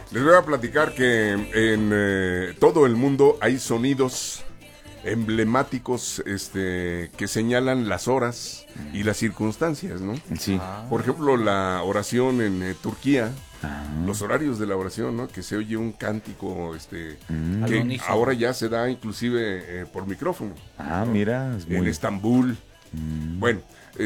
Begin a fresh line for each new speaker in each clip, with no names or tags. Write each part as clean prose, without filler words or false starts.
Les voy a platicar que en todo el mundo hay sonidos emblemáticos que señalan las horas y las circunstancias, ¿no?
Sí.
Por ejemplo, la oración en Turquía, los horarios de la oración, ¿no? Que se oye un cántico que ahora ya se da inclusive por micrófono.
Mira, es muy...
En Estambul. Bueno,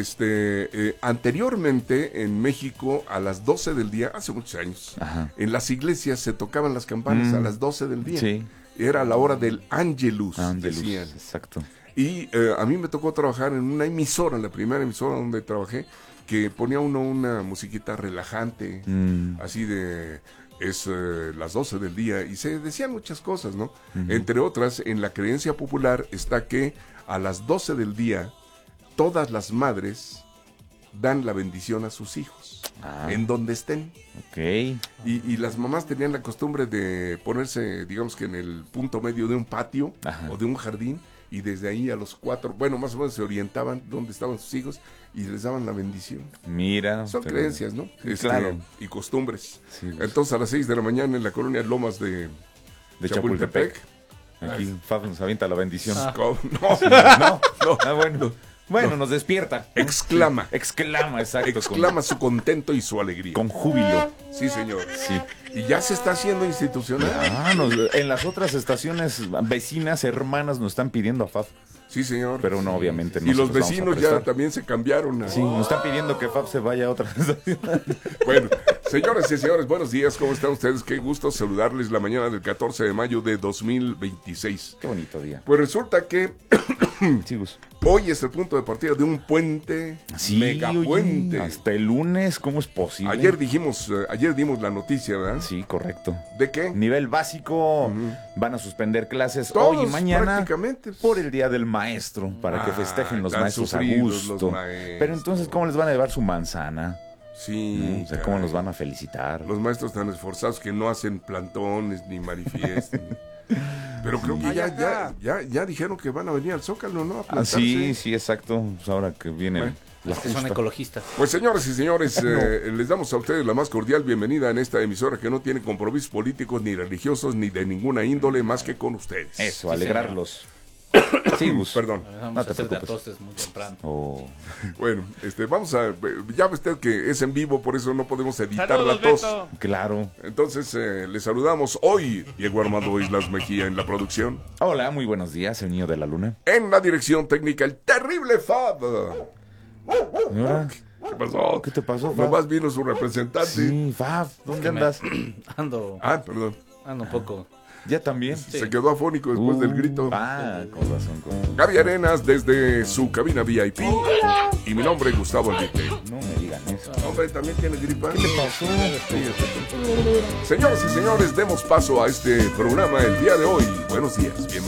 anteriormente en México a las 12 del día, hace muchos años, en las iglesias se tocaban las campanas a las 12 del día.
Sí.
Era la hora del Ángelus, decían.
Exacto.
Y a mí me tocó trabajar en una emisora, la primera emisora donde trabajé, que ponía uno una musiquita relajante, así de... Es las 12 del día, y se decían muchas cosas, ¿no? Entre otras, en la creencia popular está que a las 12 del día todas las madres dan la bendición a sus hijos, en donde estén.
Ok.
Y las mamás tenían la costumbre de ponerse, digamos que en el punto medio de un patio o de un jardín, y desde ahí a los 4, bueno, más o menos se orientaban dónde estaban sus hijos y les daban la bendición.
Mira.
Son creencias, ¿no?
Claro.
Y costumbres.
Sí, pues.
Entonces a las 6 de la mañana en la colonia Lomas de Chapultepec.
Aquí Fab nos avienta la bendición.
No.
Bueno. Bueno, nos despierta.
Exclama,
exacto.
exclama su contento y su alegría.
Con júbilo.
Sí, señor.
Sí.
Y ya se está haciendo institucional.
En las otras estaciones vecinas, hermanas, nos están pidiendo a Fab.
Sí, señor.
Pero no, obviamente no.
Y los vecinos ya también se cambiaron.
Sí, nos están pidiendo que Fab se vaya a otra estación.
Bueno, señoras y señores, buenos días. ¿Cómo están ustedes? Qué gusto saludarles la mañana del 14 de mayo de 2026.
Qué bonito día.
Pues resulta que
Sí, Gus.
hoy es el punto de partida de un puente, megapuente.
Hasta el lunes, ¿cómo es posible?
Ayer dimos la noticia, ¿verdad?
Sí, correcto.
¿De qué?
Nivel básico, van a suspender clases
Todos,
hoy y mañana
prácticamente.
por el Día del Maestro, para que festejen los
tan
maestros a
sufridos
gusto.
los maestros.
Pero entonces, ¿cómo les van a llevar su manzana?
Sí.
O sea, ¿cómo nos van a felicitar?
Los maestros tan esforzados que no hacen plantones ni manifiestos. Pero creo que ya dijeron que van a venir al Zócalo, ¿no? A plantarse.
Sí, exacto. Pues ahora que viene la
que son ecologistas.
Pues señoras y señores, les damos a ustedes la más cordial bienvenida en esta emisora que no tiene compromisos políticos ni religiosos ni de ninguna índole más que con ustedes.
Eso, alegrarlos. Sí, Gus.
Perdón.
Vamos
te
a hacer de
preocupes.
atostes muy temprano.
Bueno, vamos a... Ya ve usted que es en vivo, por eso no podemos editar
¡Saludos,
la tos.
Beto!
Claro.
Entonces, les saludamos hoy, Diego Armando Islas Mejía en la producción.
Hola, muy buenos días, el niño de la luna.
En la dirección técnica, el terrible Fab.
Señora,
¿Qué pasó?
¿qué te pasó, Fab?
Nomás vino su representante.
Sí, Fab, ¿dónde andas?
Ando
Perdón.
un poco.
¿Ya también?
Se quedó afónico después del grito.
Con razón.
Gaby Arenas desde su cabina VIP. Y mi nombre es Gustavo Enrique.
No me digan eso.
Hombre, ¿también tiene gripa?
¿Qué le pasó?
Señoras y señores, demos paso a este programa el día de hoy. Buenos días, bienvenidos.